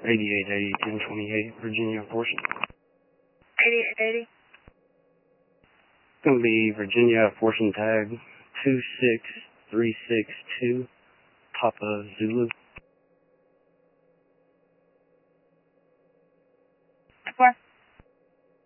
8880 1028 Virginia Fortune. 8880. It's going to be Virginia Fortune tag 26362 Papa Zulu. Four.